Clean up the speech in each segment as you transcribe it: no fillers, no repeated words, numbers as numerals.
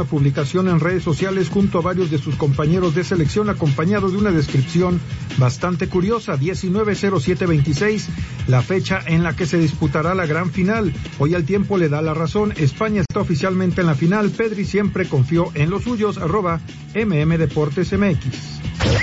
publicación en redes sociales junto a varios de sus compañeros de selección, acompañado de una descripción bastante curiosa. 19/07/26, la fecha en la que se disputará la gran final. Hoy el tiempo le da la razón. España está oficialmente en la final. Pedri siempre confió en los suyos. @MMDeportesMX.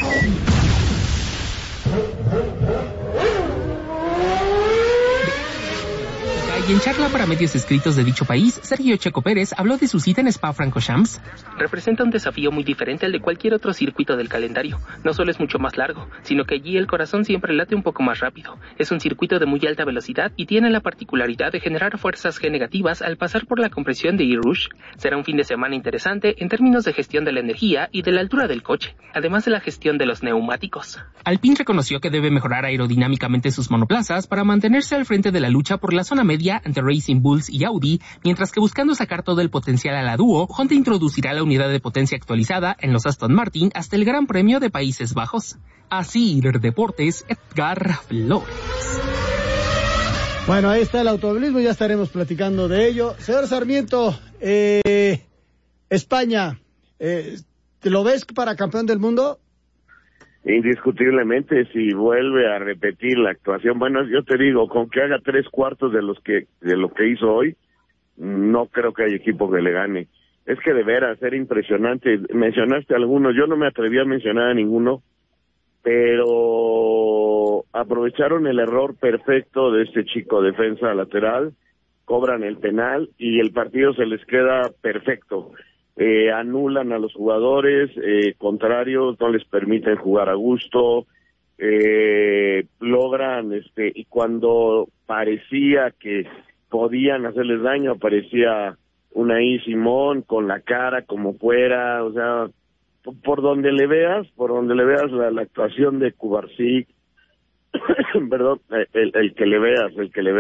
Y en charla para medios escritos de dicho país, Sergio Checo Pérez habló de su cita en Spa-Francorchamps. Representa un desafío muy diferente al de cualquier otro circuito del calendario. No solo es mucho más largo, sino que allí el corazón siempre late un poco más rápido. Es un circuito de muy alta velocidad y tiene la particularidad de generar fuerzas G negativas al pasar por la compresión de Eau-Rouge. Será un fin de semana interesante en términos de gestión de la energía y de la altura del coche, además de la gestión de los neumáticos. Alpine reconoció que debe mejorar aerodinámicamente sus monoplazas para mantenerse al frente de la lucha por la zona media ante Racing Bulls y Audi, mientras que buscando sacar todo el potencial a la dúo, Honda introducirá la unidad de potencia actualizada en los Aston Martin hasta el Gran Premio de Países Bajos. Así, Deportes, Edgar Flores. Bueno, ahí está el automovilismo, ya estaremos platicando de ello. Señor Sarmiento, España, ¿lo ves para campeón del mundo? Indiscutiblemente, si vuelve a repetir la actuación, bueno, yo te digo, con que haga 3/4 de lo que hizo hoy, no creo que haya equipo que le gane. Es que de veras, era impresionante. Mencionaste algunos, yo no me atreví a mencionar a ninguno, pero aprovecharon el error perfecto de este chico defensa lateral, cobran el penal y el partido se les queda perfecto. Anulan a los jugadores contrarios, no les permiten jugar a gusto, logran, y cuando parecía que podían hacerles daño, aparecía Unai Simón con la cara como fuera, o sea, por donde le veas la actuación de Kubarsic, perdón, el que le veas,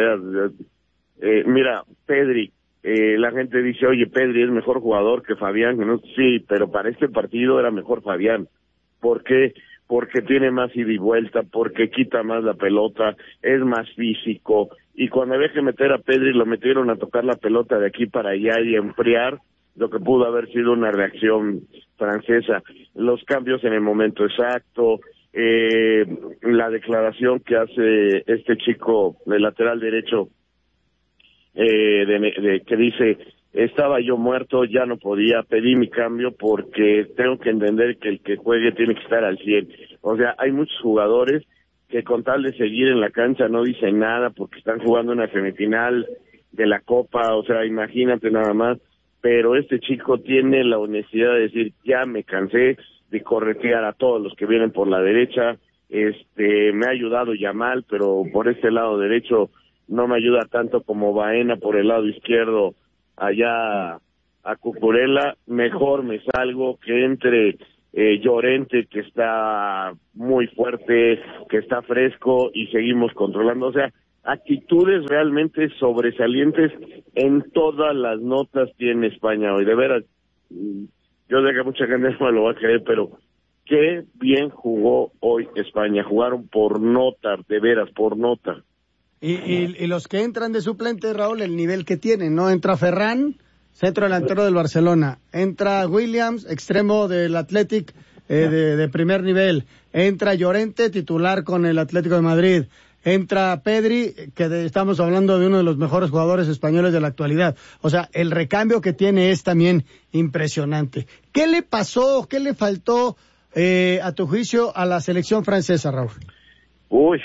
mira, Pedri, la gente dice, oye, Pedri es mejor jugador que Fabián, ¿no? Sí, pero para este partido era mejor Fabián. ¿Por qué? Porque tiene más ida y vuelta, porque quita más la pelota, es más físico, y cuando había que meter a Pedri lo metieron a tocar la pelota de aquí para allá y enfriar lo que pudo haber sido una reacción francesa. Los cambios en el momento exacto, la declaración que hace este chico del lateral derecho, que dice, estaba yo muerto, ya no podía, pedí mi cambio porque tengo que entender que el que juegue tiene que estar al 100. O sea, hay muchos jugadores que con tal de seguir en la cancha no dicen nada porque están jugando una semifinal de la Copa, o sea, imagínate nada más, pero este chico tiene la honestidad de decir, ya me cansé de corretear a todos los que vienen por la derecha, me ha ayudado Yamal, pero por este lado derecho no me ayuda tanto como Baena por el lado izquierdo allá a Cucurella, mejor me salgo, que entre Llorente, que está muy fuerte, que está fresco, y seguimos controlando, o sea, actitudes realmente sobresalientes en todas las notas tiene España hoy, de veras, yo sé que mucha gente no me lo va a creer, pero qué bien jugó hoy España, jugaron por nota, de veras, por nota. Y los que entran de suplente, Raúl, el nivel que tienen, ¿no? Entra Ferran, centro delantero del Barcelona. Entra Williams, extremo del Athletic de primer nivel. Entra Llorente, titular con el Atlético de Madrid. Entra Pedri, que estamos hablando de uno de los mejores jugadores españoles de la actualidad. O sea, el recambio que tiene es también impresionante. ¿Qué le pasó, qué le faltó, a tu juicio, a la selección francesa, Raúl? Uy,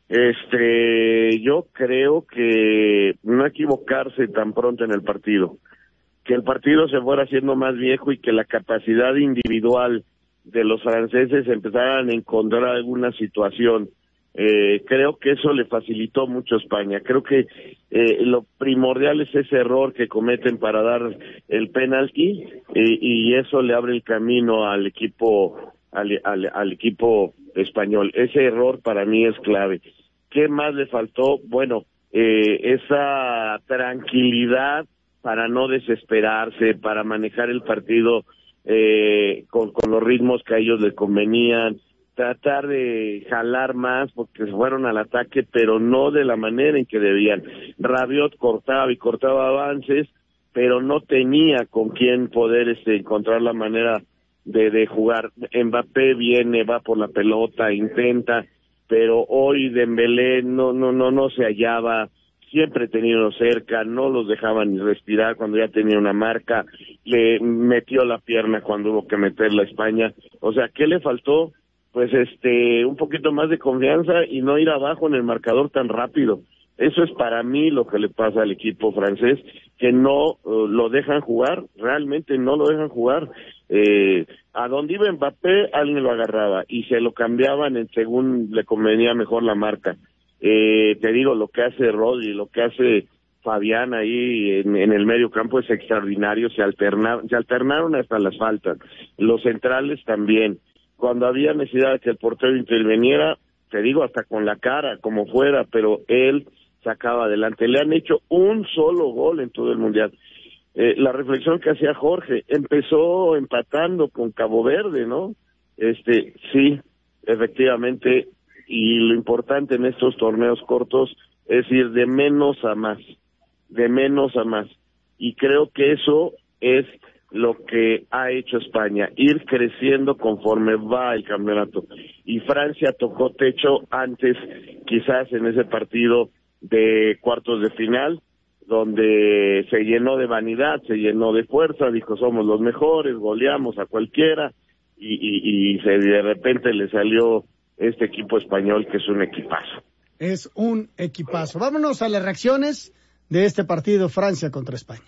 yo creo que no equivocarse tan pronto en el partido, que el partido se fuera haciendo más viejo y que la capacidad individual de los franceses empezaran a encontrar alguna situación. Creo que eso le facilitó mucho a España. Creo que lo primordial es ese error que cometen para dar el penalti, y eso le abre el camino al equipo español. Ese error para mí es clave. ¿Qué más le faltó? Bueno, esa tranquilidad para no desesperarse, para manejar el partido con los ritmos que a ellos les convenían, tratar de jalar más porque se fueron al ataque, pero no de la manera en que debían. Rabiot cortaba avances, pero no tenía con quién poder encontrar la manera de jugar. Mbappé viene, va por la pelota, intenta, pero hoy Dembélé no se hallaba, siempre tenían cerca, no los dejaban ni respirar cuando ya tenía una marca, le metió la pierna cuando hubo que meterla a España. O sea, ¿qué le faltó? Pues un poquito más de confianza y no ir abajo en el marcador tan rápido. Eso es para mí lo que le pasa al equipo francés, que no lo dejan jugar, realmente no lo dejan jugar. A donde iba Mbappé, alguien lo agarraba y se lo cambiaban según le convenía mejor la marca. Te digo, lo que hace Rodri, lo que hace Fabián ahí en el medio campo es extraordinario, se alternaron hasta las faltas. Los centrales también. Cuando había necesidad de que el portero interviniera, te digo, hasta con la cara, como fuera, pero él sacaba adelante. Le han hecho un solo gol en todo el Mundial. La reflexión que hacía Jorge, empezó empatando con Cabo Verde, ¿no? Sí, efectivamente, y lo importante en estos torneos cortos es ir de menos a más, y creo que eso es lo que ha hecho España, ir creciendo conforme va el campeonato, y Francia tocó techo antes, quizás en ese partido de cuartos de final, donde se llenó de vanidad, se llenó de fuerza, dijo somos los mejores, goleamos a cualquiera, y de repente le salió este equipo español que es un equipazo. Es un equipazo. Vámonos a las reacciones de este partido Francia contra España.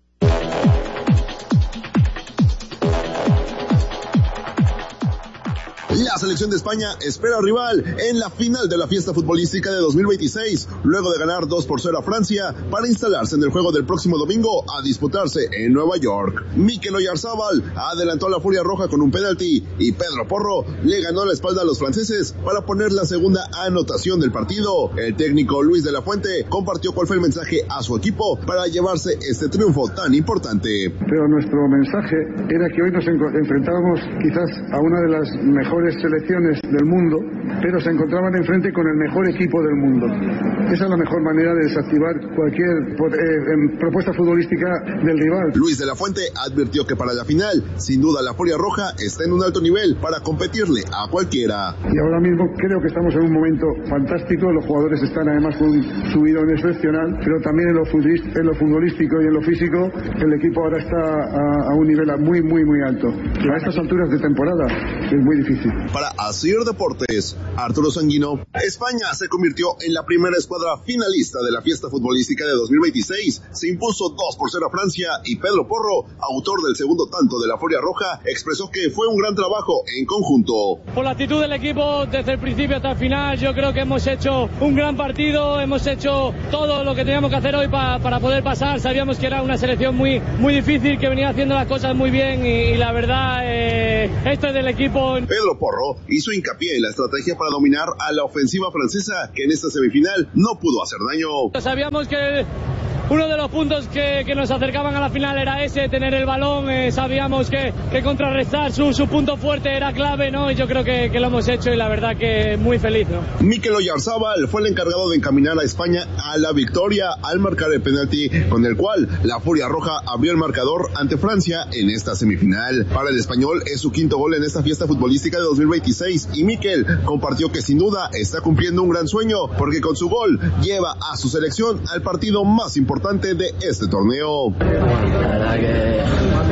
La selección de España espera rival en la final de la fiesta futbolística de 2026, luego de ganar 2-0 a Francia para instalarse en el juego del próximo domingo a disputarse en Nueva York. Mikel Oyarzabal adelantó a la Furia Roja con un penalti y Pedro Porro le ganó la espalda a los franceses para poner la segunda anotación del partido. El técnico Luis de la Fuente compartió cuál fue el mensaje a su equipo para llevarse este triunfo tan importante. Pero nuestro mensaje era que hoy nos enfrentábamos quizás a una de las mejores selecciones del mundo, pero se encontraban enfrente con el mejor equipo del mundo. Esa es la mejor manera de desactivar cualquier propuesta futbolística del rival. Luis de la Fuente advirtió que para la final, sin duda la Furia Roja está en un alto nivel para competirle a cualquiera. Y ahora mismo creo que estamos en un momento fantástico, los jugadores están además con un subidón excepcional, pero también en lo futbolístico y en lo físico, el equipo ahora está a un nivel muy alto. A estas alturas de temporada es muy difícil. Para Asir Deportes, Arturo Sanguino. España se convirtió en la primera escuadra finalista de la fiesta futbolística de 2026. Se impuso 2-0 a Francia y Pedro Porro, autor del segundo tanto de la Furia Roja, expresó que fue un gran trabajo en conjunto. Por la actitud del equipo desde el principio hasta el final, yo creo que hemos hecho un gran partido, hemos hecho todo lo que teníamos que hacer hoy para poder pasar. Sabíamos que era una selección muy difícil, que venía haciendo las cosas muy bien y la verdad, esto es del equipo. Pedro Porro hizo hincapié en la estrategia para dominar a la ofensiva francesa, que en esta semifinal no pudo hacer daño. Sabíamos que uno de los puntos que nos acercaban a la final era ese, tener el balón. Sabíamos que contrarrestar su punto fuerte era clave, ¿no? Y yo creo que lo hemos hecho y la verdad que muy feliz, ¿no? Mikel Oyarzabal fue el encargado de encaminar a España a la victoria al marcar el penalti con el cual la Furia Roja abrió el marcador ante Francia en esta semifinal. Para el español es su quinto gol en esta fiesta futbolística de 2026 y Mikel compartió que sin duda está cumpliendo un gran sueño porque con su gol lleva a su selección al partido más importante de este torneo. La verdad que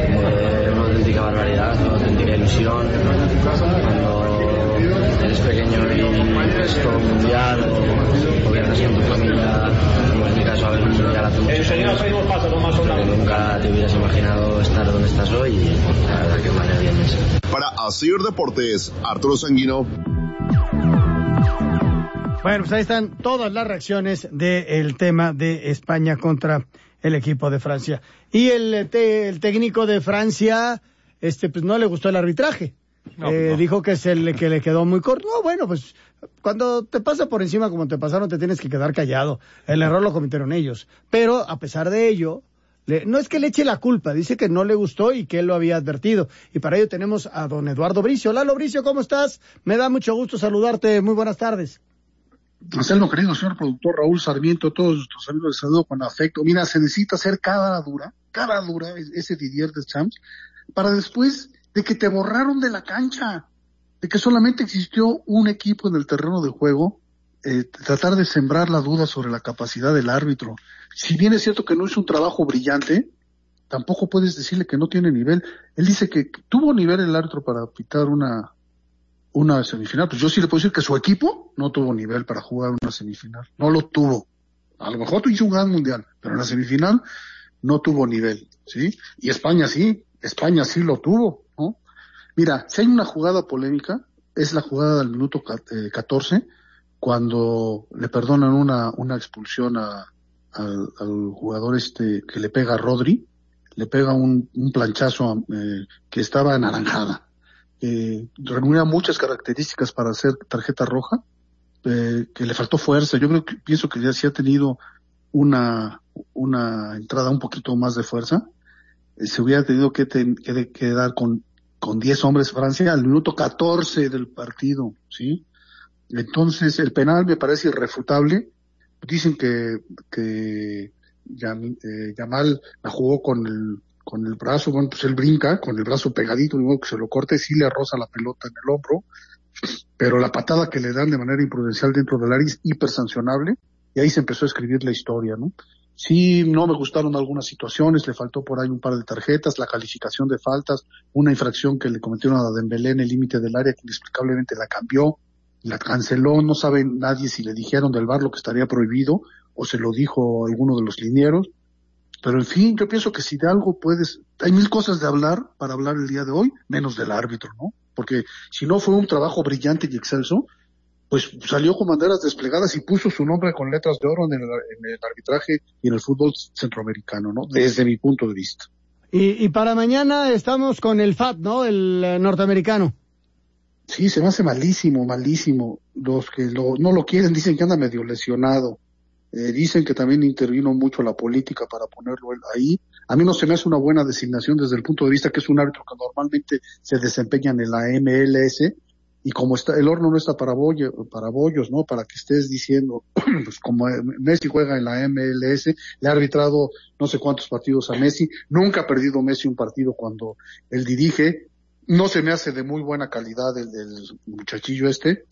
es una auténtica barbaridad, una auténtica ilusión. Cuando eres pequeño y es todo un mundial o viajas con tu familia, como en mi caso a ver un mundial hace muchos años, pero nunca te hubieras imaginado estar donde estás hoy y la verdad que vale bien eso. Para Asir Deportes, Arturo Sanguino. Bueno, pues ahí están todas las reacciones del tema de España contra el equipo de Francia. Y el técnico de Francia, pues no le gustó el arbitraje. No. Dijo que le quedó muy corto. No, bueno, pues cuando te pasa por encima como te pasaron, te tienes que quedar callado. El error lo cometieron ellos. Pero a pesar de ello, no es que le eche la culpa, dice que no le gustó y que él lo había advertido. Y para ello tenemos a don Eduardo Bricio. Lalo Bricio, ¿cómo estás? Me da mucho gusto saludarte. Muy buenas tardes. Hacerlo querido, señor productor Raúl Sarmiento, todos nuestros amigos de saludo con afecto. Mira, se necesita hacer cara dura, ese Didier Deschamps, para después de que te borraron de la cancha, de que solamente existió un equipo en el terreno de juego, tratar de sembrar la duda sobre la capacidad del árbitro. Si bien es cierto que no hizo un trabajo brillante, tampoco puedes decirle que no tiene nivel. Él dice que tuvo nivel el árbitro para pitar una semifinal. Pues yo sí le puedo decir que su equipo no tuvo nivel para jugar una semifinal. No lo tuvo. A lo mejor hizo un gran mundial, pero en la semifinal no tuvo nivel, ¿sí? Y España sí lo tuvo, ¿no? Mira, si hay una jugada polémica, es la jugada del minuto 14, cuando le perdonan una expulsión al jugador que le pega a Rodri, le pega un planchazo que estaba anaranjada. Reunía muchas características para hacer tarjeta roja, que le faltó fuerza. Yo pienso que ya sí ha tenido una entrada un poquito más de fuerza. Se hubiera tenido que dar con 10 hombres Francia al minuto 14 del partido, ¿sí? Entonces el penal me parece irrefutable. Dicen que Yamal la jugó con el brazo, bueno, pues él brinca con el brazo pegadito, de modo que se lo corte, sí le roza la pelota en el hombro, pero la patada que le dan de manera imprudencial dentro del área es hiper sancionable, y ahí se empezó a escribir la historia, ¿no? Sí, no me gustaron algunas situaciones, le faltó por ahí un par de tarjetas, la calificación de faltas, una infracción que le cometieron a Dembélé en el límite del área que inexplicablemente la cambió, la canceló, no sabe nadie si le dijeron del VAR lo que estaría prohibido, o se lo dijo alguno de los linieros. Pero en fin, yo pienso que si de algo hay mil cosas de hablar para hablar el día de hoy, menos del árbitro, ¿no? Porque si no fue un trabajo brillante y excelso, pues salió con banderas desplegadas y puso su nombre con letras de oro en el arbitraje y en el fútbol centroamericano, ¿no? Desde mi punto de vista. Y para mañana estamos con el FAT, ¿no? El norteamericano. Sí, se me hace malísimo. Los que no lo quieren dicen que anda medio lesionado. Dicen que también intervino mucho la política para ponerlo ahí. A mí no se me hace una buena designación desde el punto de vista que es un árbitro que normalmente se desempeñan en la MLS, y como el horno no está para bollos, ¿no? Para que estés diciendo, pues como Messi juega en la MLS, le ha arbitrado no sé cuántos partidos a Messi, nunca ha perdido Messi un partido cuando él dirige, no se me hace de muy buena calidad el muchachillo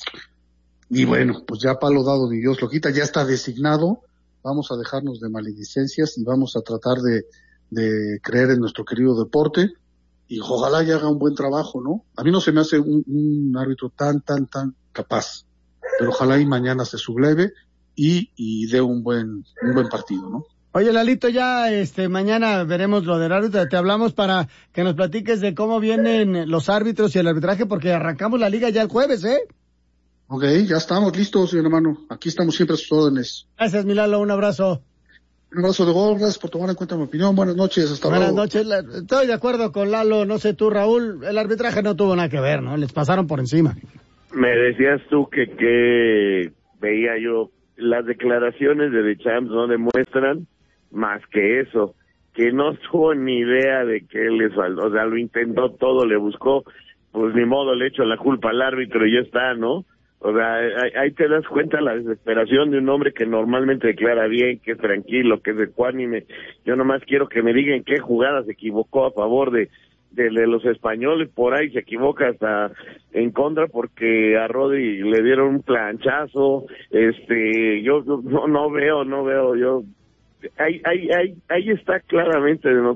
y bueno, pues ya palo dado ni Dios lo quita, ya está designado, vamos a dejarnos de maledicencias y vamos a tratar de creer en nuestro querido deporte, y ojalá ya haga un buen trabajo, ¿no? A mí no se me hace un árbitro tan capaz, pero ojalá y mañana se subleve y dé un buen partido, ¿no? Oye, Lalito, ya mañana veremos lo del árbitro, te hablamos para que nos platiques de cómo vienen los árbitros y el arbitraje, porque arrancamos la liga ya el jueves, ¿eh? Ok, ya estamos listos, señor hermano. Aquí estamos siempre a sus órdenes. Gracias, mi Lalo, un abrazo. Un abrazo de gol, gracias por tomar en cuenta mi opinión. Buenas noches, hasta luego. Buenas noches, estoy de acuerdo con Lalo, no sé tú, Raúl, el arbitraje no tuvo nada que ver, ¿no? Les pasaron por encima. Me decías tú que veía yo, las declaraciones de Deschamps no demuestran más que eso, que no tuvo ni idea de que él o sea, lo intentó todo, le buscó, pues ni modo, le echo la culpa al árbitro y ya está, ¿no? O sea, ahí te das cuenta la desesperación de un hombre que normalmente declara bien, que es tranquilo, que es ecuánime. Yo nomás quiero que me digan qué jugada se equivocó a favor de los españoles, por ahí se equivoca hasta en contra porque a Rodri le dieron un planchazo. Yo no veo, ahí está claramente